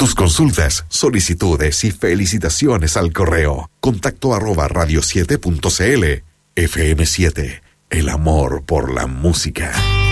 tus consultas, solicitudes y felicitaciones al correo contacto@radio7.cl. FM7, el amor por la música.